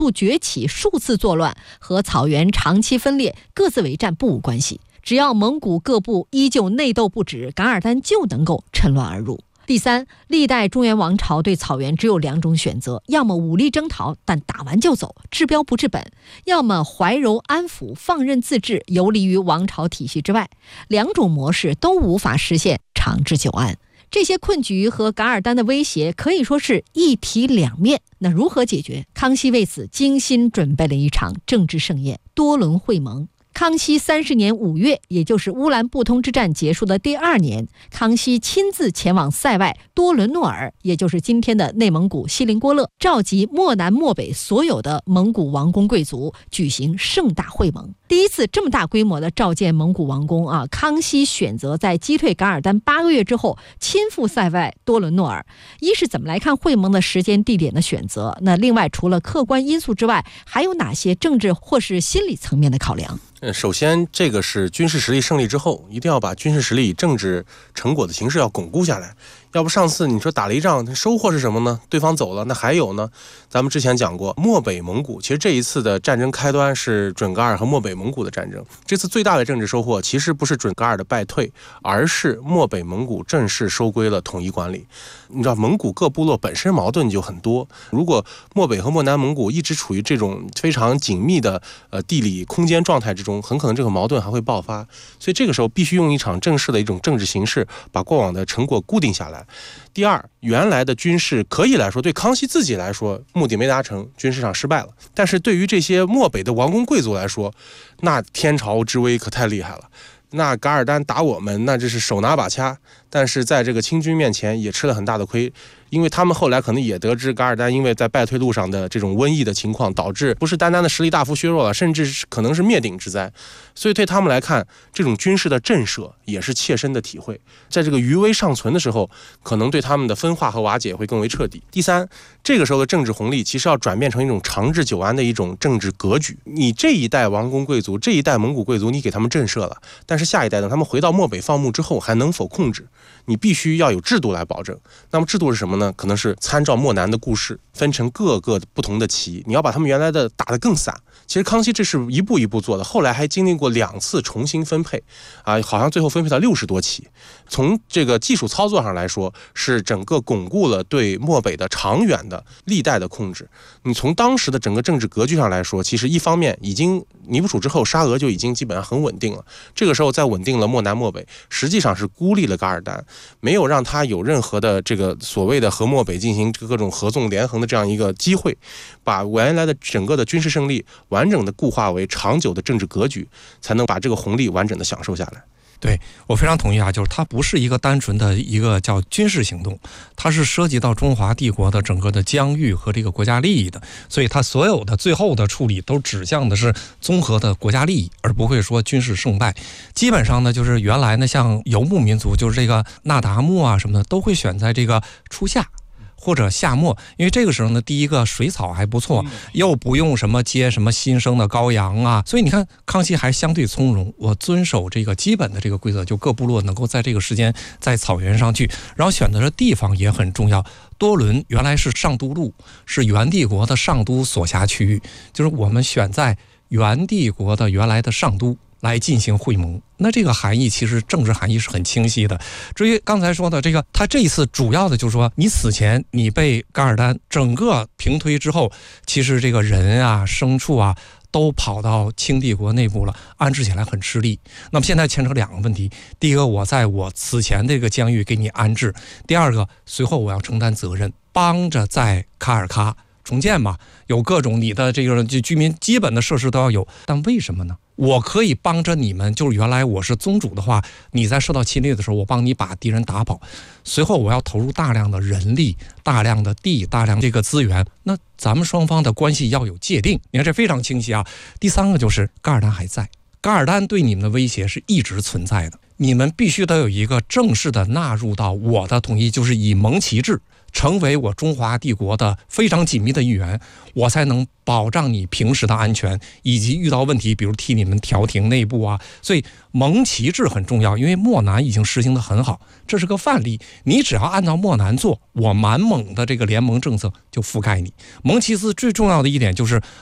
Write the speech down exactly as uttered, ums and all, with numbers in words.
部崛起数次作乱和草原长期分裂各自为战不无关系。只要蒙古各部依旧内斗不止，噶尔丹就能够趁乱而入。第三，历代中原王朝对草原只有两种选择，要么武力征讨，但打完就走，治标不治本；要么怀柔安抚，放任自治，游离于王朝体系之外。两种模式都无法实现长治久安。这些困局和噶尔丹的威胁可以说是一体两面。那如何解决？康熙为此精心准备了一场政治盛宴——多伦会盟。康熙三十年五月，也就是乌兰布通之战结束的第二年，康熙亲自前往塞外多伦诺尔，也就是今天的内蒙古锡林郭勒，召集漠南漠北所有的蒙古王公贵族，举行盛大会盟。第一次这么大规模的召见蒙古王公啊，康熙选择在击退噶尔丹八个月之后亲赴塞外多伦诺尔。一是怎么来看会盟的时间地点的选择？那另外除了客观因素之外，还有哪些政治或是心理层面的考量？ 首先，这个是军事实力胜利之后，一定要把军事实力以政治成果的形式要巩固下来。要不上次你说打了一仗，收获是什么呢？对方走了，那还有呢？咱们之前讲过，漠北蒙古，其实这一次的战争开端是准噶尔和漠北蒙古的战争。这次最大的政治收获其实不是准噶尔的败退，而是漠北蒙古正式收归了统一管理。你知道蒙古各部落本身矛盾就很多，如果漠北和漠南蒙古一直处于这种非常紧密的呃地理空间状态之中，很可能这个矛盾还会爆发。所以这个时候必须用一场正式的一种政治形式，把过往的成果固定下来。第二，原来的军事可以来说，对康熙自己来说目的没达成，军事上失败了，但是对于这些漠北的王公贵族来说，那天朝之威可太厉害了。那噶尔丹打我们，那这是手拿把掐，但是在这个清军面前也吃了很大的亏，因为他们后来可能也得知噶尔丹因为在败退路上的这种瘟疫的情况，导致不是单单的实力大幅削弱了，甚至是可能是灭顶之灾。所以对他们来看，这种军事的震慑也是切身的体会，在这个余威尚存的时候，可能对他们的分化和瓦解会更为彻底。第三，这个时候的政治红利其实要转变成一种长治久安的一种政治格局。你这一代王公贵族，这一代蒙古贵族，你给他们震慑了，但是下一代等他们回到漠北放牧之后还能否控制，你必须要有制度来保证。那么制度是什么呢？可能是参照漠南的故事，分成各个不同的旗，你要把他们原来的打得更散。其实康熙这是一步一步做的，后来还经历过两次重新分配啊，好像最后分配到六十多旗。从这个技术操作上来说，是整个巩固了对漠北的长远的历代的控制。你从当时的整个政治格局上来说，其实一方面已经尼布楚之后，沙俄就已经基本上很稳定了，这个时候再稳定了漠南漠北，实际上是孤立了噶尔丹，没有让他有任何的这个所谓的和漠北进行各种合纵连横的这样一个机会，把原来的整个的军事胜利完整的固化为长久的政治格局，才能把这个红利完整的享受下来。 对，我非常同意啊，就是它不是一个单纯的一个叫军事行动，它是涉及到中华帝国的整个的疆域和这个国家利益的，所以它所有的最后的处理都指向的是综合的国家利益，而不会说军事胜败。基本上呢，就是原来呢，像游牧民族，就是这个那达慕啊什么的，都会选在这个初夏或者夏末，因为这个时候呢，第一个水草还不错，又不用什么接什么新生的羔羊啊，所以你看康熙还相对从容，我遵守这个基本的这个规则，就各部落能够在这个时间在草原上去，然后选择的地方也很重要。多伦原来是上都路，是元帝国的上都所辖区域，就是我们选在元帝国的原来的上都来进行会盟，那这个含义其实政治含义是很清晰的。至于刚才说的这个，他这一次主要的就是说，你此前你被噶尔丹整个平推之后，其实这个人啊、牲畜啊都跑到清帝国内部了，安置起来很吃力。那么现在牵扯两个问题：第一个，我在我此前这个疆域给你安置；第二个，随后我要承担责任，帮着在卡尔喀重建嘛，有各种你的这个居民基本的设施都要有。但为什么呢？我可以帮着你们，就是原来我是宗主的话，你在受到侵略的时候，我帮你把敌人打跑，随后我要投入大量的人力、大量的地、大量这个资源，那咱们双方的关系要有界定，你看这非常清晰啊。第三个就是噶尔丹还在，噶尔丹对你们的威胁是一直存在的，你们必须得有一个正式的纳入到我的统一，就是以蒙旗制成为我中华帝国的非常紧密的一员，我才能保障你平时的安全，以及遇到问题，比如替你们调停内部啊。所以蒙旗制很重要，因为漠南已经实行得很好，这是个范例。你只要按照漠南做，我满蒙的这个联盟政策就覆盖你。蒙旗制最重要的一点就是